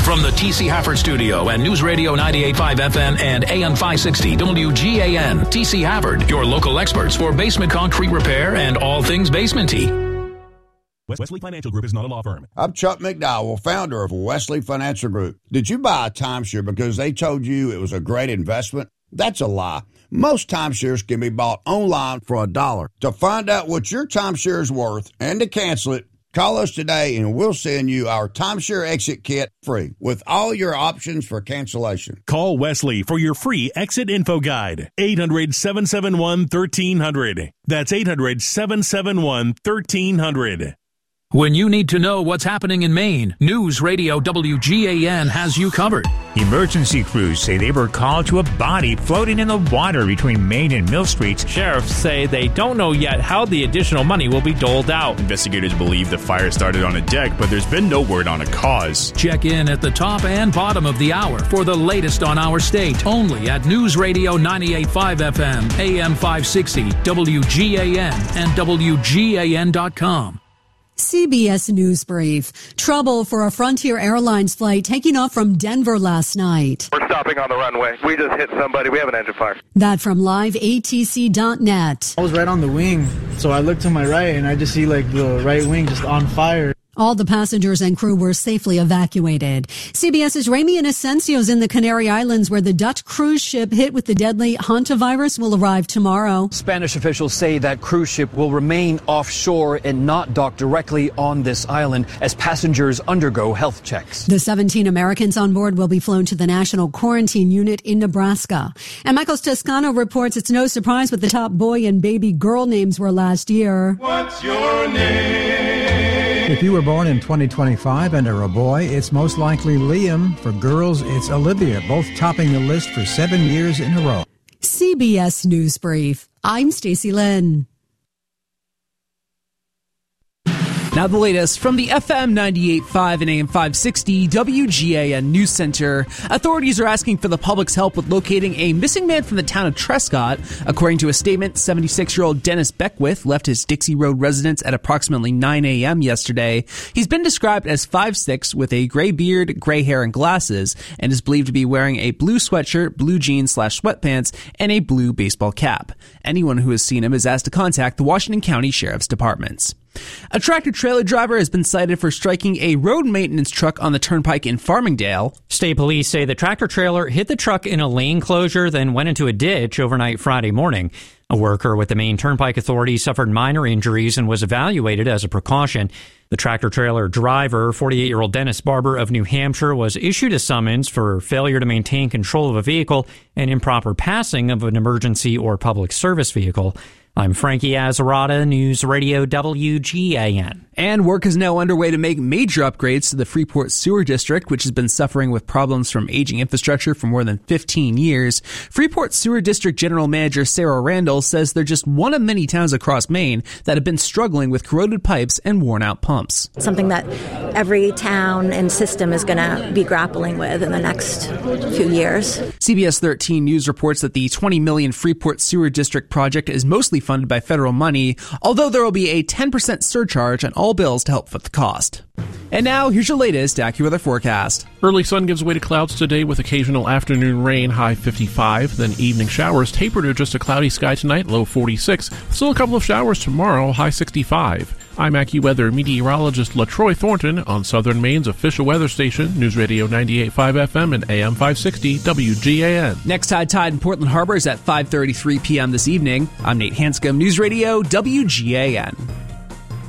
From the T.C. Hafford Studio and News Radio 98.5 FM and AM 560 WGAN. T.C. Hafford, your local experts for basement concrete repair and all things basement-y. Wesley Financial Group is not a law firm. I'm Chuck McDowell, founder of Wesley Financial Group. Did you buy a timeshare because they told you it was a great investment? That's a lie. Most timeshares can be bought online for $1. To find out what your timeshare is worth and to cancel it, call us today and we'll send you our timeshare exit kit free with all your options for cancellation. Call Wesley for your free exit info guide. 800-771-1300. That's 800-771-1300. When you need to know what's happening in Maine, News Radio WGAN has you covered. Emergency crews say they were called to a body floating in the water between Main and Mill Streets. Sheriffs say they don't know yet how the additional money will be doled out. Investigators believe the fire started on a deck, but there's been no word on a cause. Check in at the top and bottom of the hour for the latest on our state, only at News Radio 98.5 FM, AM 560, WGAN, and WGAN.com. CBS News Brief. Trouble for a Frontier Airlines flight taking off from Denver last night. We're stopping on the runway. We just hit somebody. We have an engine fire. That from liveatc.net. I was right on the wing, so I looked to my right and I just see like the right wing just on fire. All the passengers and crew were safely evacuated. CBS's Ramian Asensio's in the Canary Islands, where the Dutch cruise ship hit with the deadly hantavirus will arrive tomorrow. Spanish officials say that cruise ship will remain offshore and not dock directly on this island as passengers undergo health checks. The 17 Americans on board will be flown to the National Quarantine Unit in Nebraska. And Michael Toscano reports it's no surprise what the top boy and baby girl names were last year. What's your name? If you were born in 2025 and are a boy, it's most likely Liam. For girls, it's Olivia, both topping the list for 7 years in a row. CBS News Brief. I'm Stacey Lynn. Now the latest from the FM 98.5 and AM 560 WGAN News Center. Authorities are asking for the public's help with locating a missing man from the town of Trescott. According to a statement, 76-year-old Dennis Beckwith left his Dixie Road residence at approximately 9 a.m. yesterday. He's been described as 5'6", with a gray beard, gray hair, and glasses, and is believed to be wearing a blue sweatshirt, blue jeans/sweatpants, and a blue baseball cap. Anyone who has seen him is asked to contact the Washington County Sheriff's Departments. A tractor-trailer driver has been cited for striking a road maintenance truck on the turnpike in Farmingdale. State police say the tractor-trailer hit the truck in a lane closure, then went into a ditch overnight Friday morning. A worker with the Maine Turnpike Authority suffered minor injuries and was evaluated as a precaution. The tractor-trailer driver, 48-year-old Dennis Barber of New Hampshire, was issued a summons for failure to maintain control of a vehicle and improper passing of an emergency or public service vehicle. I'm Frankie Azzarata, News Radio WGAN. And work is now underway to make major upgrades to the Freeport Sewer District, which has been suffering with problems from aging infrastructure for more than 15 years. Freeport Sewer District General Manager Sarah Randall says they're just one of many towns across Maine that have been struggling with corroded pipes and worn-out pumps. Something that every town and system is going to be grappling with in the next few years. CBS 13 News reports that the $20 million Freeport Sewer District project is mostly funded by federal money, although there will be a 10% surcharge on all bills to help foot the cost. And now, here's your latest AccuWeather forecast. Early sun gives way to clouds today with occasional afternoon rain, high 55. Then evening showers taper to just a cloudy sky tonight, low 46. Still a couple of showers tomorrow, high 65. I'm AccuWeather meteorologist LaTroy Thornton on Southern Maine's official weather station, News Radio 98.5 FM and AM 560 WGAN. Next tide in Portland Harbor is at 5:33 p.m. this evening. I'm Nate Hanscom, News Radio WGAN.